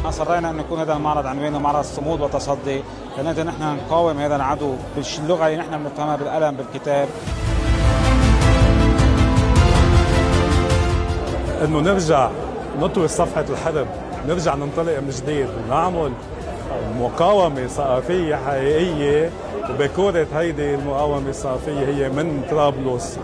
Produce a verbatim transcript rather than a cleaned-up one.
نحن صرينا انه يكون هذا المعرض عنوانه معرض صمود وتصدي، لنقدر نحن نقاوم هذا العدو باللغه اللي نحن بنفهمها، بالقلم، بالكتاب. انه نرجع نطوي صفحه الحرب، نرجع ننطلق من جديد ونعمل مقاومه ثقافيه حقيقيه، وبكورة هيدي المقاومه الثقافيه هي من طرابلس